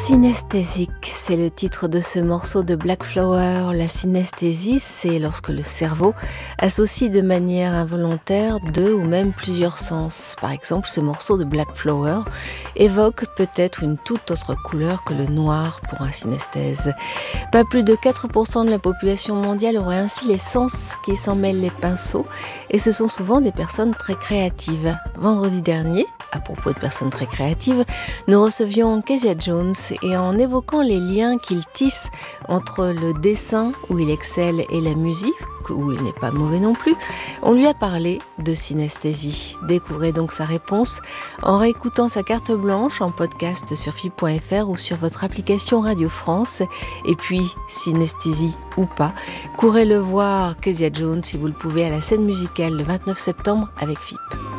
Synesthésique, c'est le titre de ce morceau de Black Flower. La synesthésie, c'est lorsque le cerveau associe de manière involontaire deux ou même plusieurs sens. Par exemple, ce morceau de Black Flower évoque peut-être une toute autre couleur que le noir pour un synesthèse. Pas plus de 4% de la population mondiale aurait ainsi les sens qui s'en mêlent les pinceaux, et ce sont souvent des personnes très créatives. Vendredi dernier, à propos de personnes très créatives, nous recevions Kezia Jones et en évoquant les liens qu'il tisse entre le dessin, où il excelle, et la musique, où il n'est pas mauvais non plus, on lui a parlé de synesthésie. Découvrez donc sa réponse en réécoutant sa carte blanche en podcast sur FIP.fr ou sur votre application Radio France. Et puis, synesthésie ou pas, courez le voir, Kezia Jones, si vous le pouvez, à la scène musicale le 29 septembre avec FIP.